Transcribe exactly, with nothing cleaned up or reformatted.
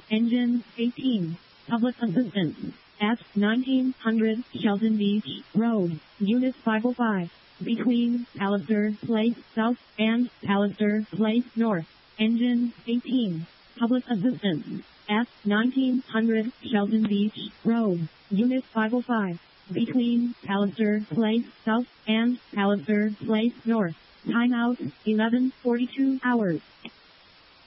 Engine eighteen. Public assistance. At nineteen hundred Shelton Beach Road, Unit five oh five. Between Palliser Place South and Palliser Place North. Engine eighteen. Public assistance. At nineteen hundred Shelton Beach Road, Unit five oh five. Between Palliser Place South and Palliser Place North. Timeout eleven forty-two hours.